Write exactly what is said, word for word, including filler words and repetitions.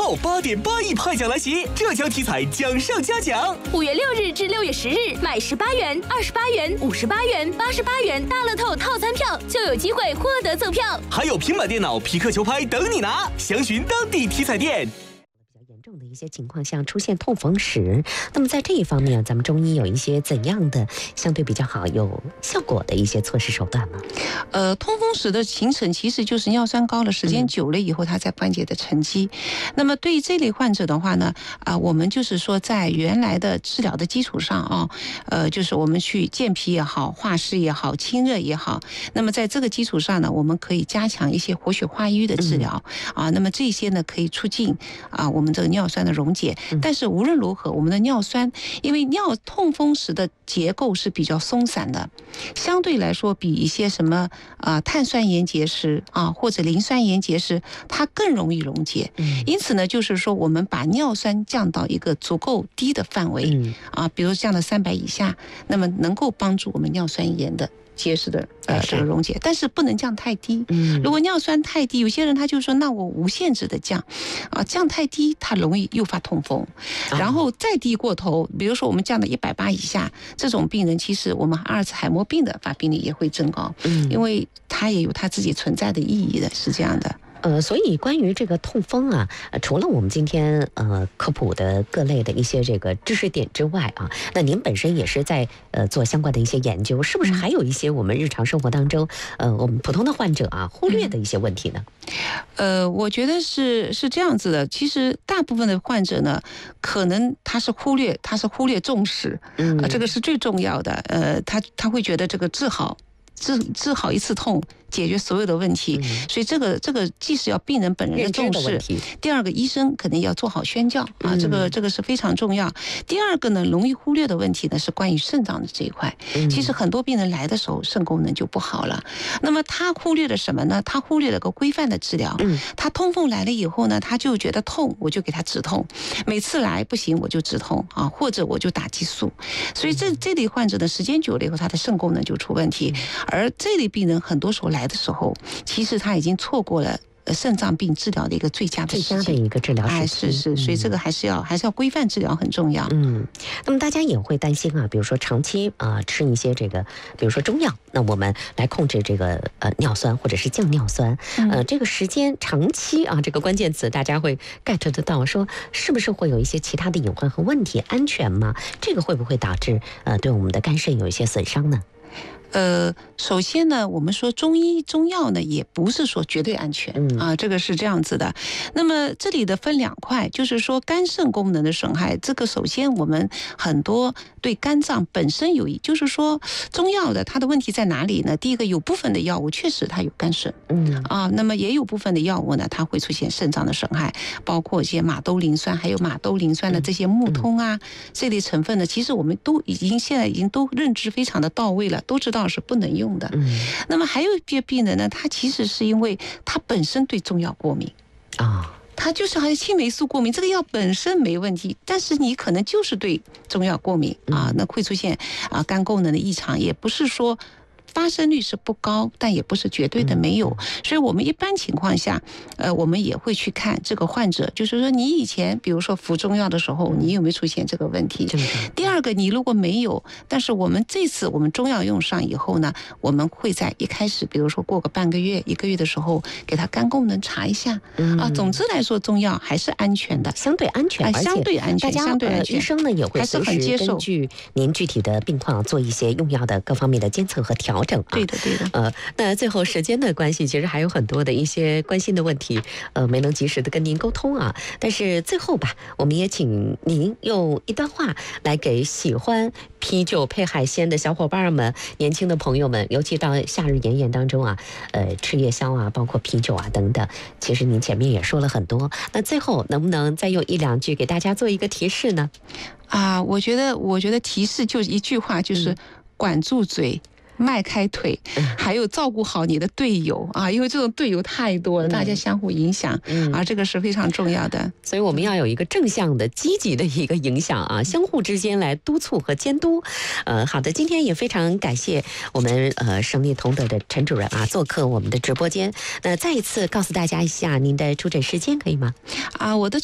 后八点八亿派奖来袭，浙江体彩奖上加奖。 五月六日至六月十日，买十八元、二十八元、五十八元、八十八元大乐透套餐票就有机会获得赠票， 还有平板电脑、匹克球拍等你拿。详询当地体彩店。 严重的一些情况下出现痛风时，那么在这一方面，咱们中医有一些怎样的相对比较好、有效果的一些措施手段吗？ 呃，痛风石的形成其实就是尿酸高了，时间久了以后，它在关节的沉积。嗯、那么对于这类患者的话呢，啊、呃，我们就是说在原来的治疗的基础上啊，呃，就是我们去健脾也好、化湿也好、清热也好，那么在这个基础上呢，我们可以加强一些活血化瘀的治疗、嗯、啊，那么这些呢可以促进啊我们这个尿酸的溶解。但是无论如何，我们的尿酸，因为尿痛风石的结构是比较松散的，相对来说比一些什么啊、呃、碳酸盐结石啊或者磷酸盐结石，它更容易溶解。因此呢，就是说我们把尿酸降到一个足够低的范围啊，比如降到三百以下，那么能够帮助我们尿酸盐的结石的呃这个溶解，但是不能降太低。如果尿酸太低，有些人他就说那我无限制的降，啊降太低它容易诱发痛风，然后再低过头，比如说我们降到一百八以下，这种病人其实我们阿尔茨海默病的发病率也会增高，因为它也有它自己存在的意义的，是这样的。 呃，所以关于这个痛风啊，除了我们今天呃科普的各类的一些这个知识点之外啊，那您本身也是在呃做相关的一些研究，是不是还有一些我们日常生活当中呃我们普通的患者啊忽略的一些问题呢？ 呃，我觉得是是这样子的，其实大部分的患者呢，可能他是忽略他是忽略重视，嗯、呃，这个是最重要的。呃，他他会觉得这个治好治治好一次痛，解决所有的问题，嗯、所以这个这个既是要病人本人的重视，第二个医生肯定要做好宣教啊，嗯、这个这个是非常重要。第二个呢，容易忽略的问题呢是关于肾脏的这一块。嗯、其实很多病人来的时候肾功能就不好了，那么他忽略了什么呢？他忽略了个规范的治疗。嗯、他痛风来了以后呢，他就觉得痛，我就给他止痛，每次来不行我就止痛啊，或者我就打激素。所以这这类患者的时间久了以后，他的肾功能就出问题。而这类病人很多时候来的时候，其实他已经错过了肾脏病治疗的一个最佳的时最佳的一个治疗时期。 哎，是是，所以这个还是要、嗯、还是要规范治疗很重要。 嗯，那么大家也会担心啊，比如说长期啊、呃、吃一些这个，比如说中药，那我们来控制这个呃尿酸或者是降尿酸，嗯、呃这个时间长期啊这个关键词大家会 get 得到，说是不是会有一些其他的隐患和问题？安全吗？这个会不会导致呃对我们的肝肾有一些损伤呢？ 呃，首先呢，我们说中医中药呢，也不是说绝对安全、嗯、啊，这个是这样子的。那么这里的分两块，就是说肝肾功能的损害，这个首先我们很多对肝脏本身有益，就是说中药的它的问题在哪里呢？第一个，有部分的药物确实它有肝肾，嗯啊，那么也有部分的药物呢，它会出现肾脏的损害，包括一些马兜铃酸，还有马兜铃酸的这些木通啊、嗯、这类成分呢，其实我们都已经现在已经都认知非常的到位了，都知道是不能用的。嗯，那么还有一些病人呢，他其实是因为他本身对中药过敏啊，他就是好像青霉素过敏，这个药本身没问题，但是你可能就是对中药过敏啊，那会出现啊肝功能的异常，也不是说发生率是不高，但也不是绝对的没有，所以我们一般情况下，呃，我们也会去看这个患者，就是说你以前比如说服中药的时候，你有没有出现这个问题？第二个，你如果没有，但是我们这次我们中药用上以后呢，我们会在一开始，比如说过个半个月、一个月的时候，给他肝功能查一下、嗯、啊。总之来说，中药还是安全的， 相对安全， 啊、相对安全， 大家相对安全。 医生呢也会还是很接受， 根据您具体的病况做一些用药的各方面的监测和调整、啊。 对的，对的。 呃，那最后时间的关系，其实还有很多的一些关心的问题，呃，没能及时的跟您沟通啊。但是最后吧，我们也请您用一段话来给喜欢啤酒配海鲜的小伙伴们、年轻的朋友们，尤其到夏日炎炎当中啊，呃，吃夜宵啊，包括啤酒啊等等。其实您前面也说了很多，那最后能不能再用一两句给大家做一个提示呢？ 啊，我觉得，我觉得提示就一句话，就是、嗯、管住嘴。迈开腿，还有照顾好你的队友啊，因为这种队友太多了，嗯、大家相互影响，嗯、啊，这个是非常重要的。 所以我们要有一个正向的、积极的一个影响啊，相互之间来督促和监督。呃，好的，今天也非常感谢我们呃胜利同德的陈主任啊，做客我们的直播间。那再一次告诉大家一下您的出诊时间，可以吗？ 啊，我的。